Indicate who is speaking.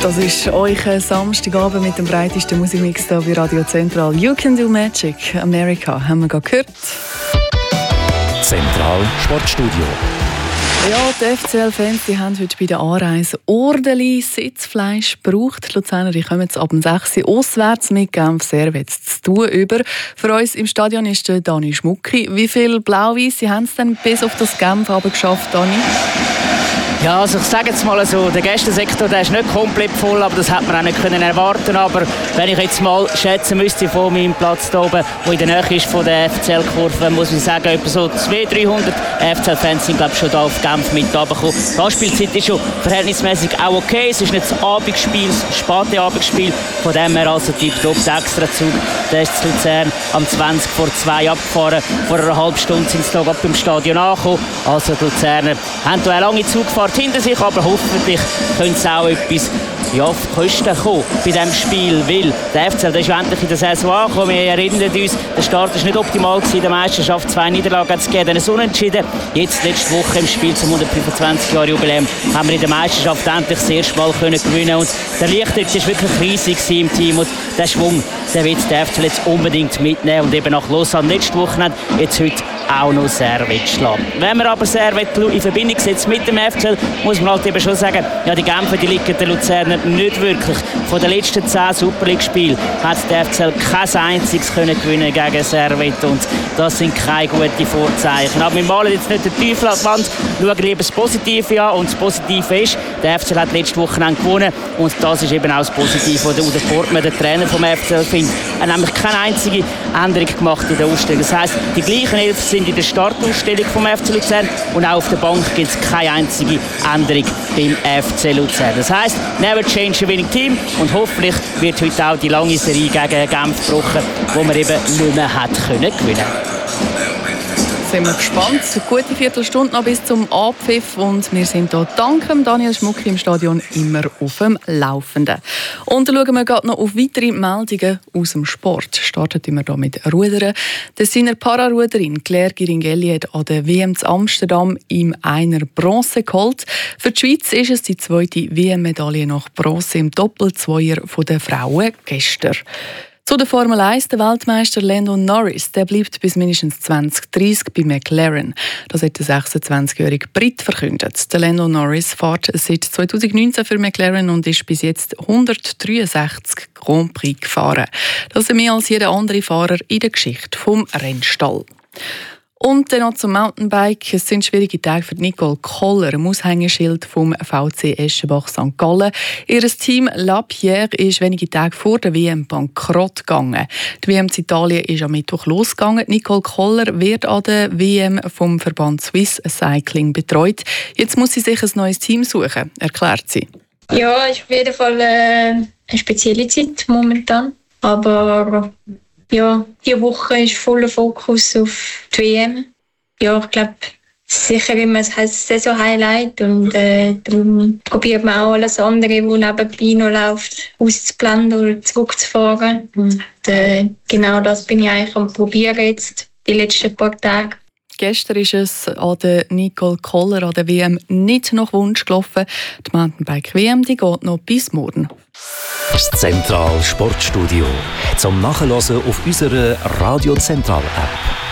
Speaker 1: Das ist euer Samstagabend mit dem breitesten Musikmix hier bei Radio Zentral. You Can Do Magic, America, haben wir gerade gehört.
Speaker 2: Zentral Sportstudio.
Speaker 1: Ja, die FCL-Fans haben heute bei der Anreise ordentlich Sitzfleisch gebraucht. Die Luzerner kommen jetzt ab dem 6. Uhr auswärts mit Genf Servets zu tun über. Für uns im Stadion ist der Dani Schmucki. Wie viele Blau-Weisse haben es denn bis auf das Genf geschafft, Dani?
Speaker 3: Ja, also ich sage jetzt mal so, der Gästensektor der ist nicht komplett voll, aber das hätte man auch nicht können erwarten. Aber wenn ich jetzt mal schätzen müsste von meinem Platz hier oben, der in der Nähe ist von der FCL-Kurve, muss ich sagen, etwa so 200-300 FCL-Fans sind glaube ich schon da auf Genf mit runtergekommen. Die Anspielzeit ist schon verhältnismäßig auch okay. Es ist nicht das Abendspiel, das späte Abendspiel. Von dem her also tipptopp. Der Extrazug, der ist zu Luzern am 20 vor 2 abgefahren. Vor einer halben Stunde sind sie da beim Stadion angekommen. Also die Luzerner haben da eine lange Zugfahrt hinter sich, aber hoffentlich können sie auch etwas auf Kosten kommen bei diesem Spiel, weil der FCL ist endlich in der Saison angekommen. Wir erinnern uns, der Start war nicht optimal in der Meisterschaft. 2 Niederlagen hat es gegeben, dann ein Unentschieden. Jetzt, letzte Woche im Spiel zum 125-Jahre-Jubiläum, haben wir in der Meisterschaft endlich das erste Mal gewinnen. Und der Lichttritt war wirklich riesig im Team und der Schwung, der wird der FCL jetzt unbedingt mitnehmen und eben nach Lausanne letzte Woche jetzt heute auch noch Servet schlagen. Wenn man aber Servet in Verbindung setzt mit dem FCL, muss man halt eben schon sagen, ja, die Genfer, die liegen der Luzerner nicht wirklich. Von den letzten 10 Super League-Spielen hat der FCL kein einziges gewinnen gegen Servet und das sind keine guten Vorzeichen. Aber wir malen jetzt nicht den Teufel an die Wand, schauen lieber das Positive an und das Positive ist, der FCL hat letzte Woche gewonnen und das ist eben auch das Positive, was der Portman, der Trainer vom FCL, findet. Er hat nämlich keine einzige Änderung gemacht in der Ausstellung. Das heisst, die gleichen 11 sind in der Startausstellung vom FC Luzern und auch auf der Bank gibt es keine einzige Änderung beim FC Luzern. Das heisst, never change a winning team und hoffentlich wird heute auch die lange Serie gegen Genf gebrochen, die man eben nicht mehr hat gewinnen können.
Speaker 1: Sind wir gespannt. Eine gute Viertelstunde noch bis zum Abpfiff und wir sind hier dank Daniel Schmucki im Stadion immer auf dem Laufenden. Und dann schauen wir gerade noch auf weitere Meldungen aus dem Sport. Starten wir hier mit Rudern. Seine Pararuderin Claire Giringelli hat an der WM zu Amsterdam im Einer Bronze geholt. Für die Schweiz ist es die zweite WM-Medaille nach Bronze im Doppelzweier der Frauen gestern. Zu der Formel 1, der Weltmeister Lando Norris, der bleibt bis mindestens 2030 bei McLaren. Das hat der 26-jährige Brit verkündet. Der Lando Norris fährt seit 2019 für McLaren und ist bis jetzt 163 Grand Prix gefahren. Das ist mehr als jeder andere Fahrer in der Geschichte vom Rennstall. Und dann noch zum Mountainbike. Es sind schwierige Tage für Nicole Koller, im Aushängeschild vom VC Eschenbach St. Gallen. Ihr Team La Pierre ist wenige Tage vor der WM bankrott gegangen. Die WM in Italien ist am Mittwoch losgegangen. Nicole Koller wird an der WM vom Verband Swiss Cycling betreut. Jetzt muss sie sich ein neues Team suchen, erklärt sie.
Speaker 4: Ja, ist auf jeden Fall eine spezielle Zeit momentan. Aber ja, diese Woche ist voller Fokus auf die WM. Ja, ich glaube, sicher immer ein Saison-Highlight und darum probiert man auch alles andere, was nebenbei noch läuft, auszublenden oder zurückzufahren. Und genau das bin ich eigentlich am Probieren jetzt, die letzten paar Tage.
Speaker 1: Gestern ist es an der Nicole Koller an der WM nicht nach Wunsch gelaufen. Die Mountainbike-WM geht noch bis morgen.
Speaker 2: Das Zentral Sportstudio zum Nachhören auf unserer Radio Zentral App.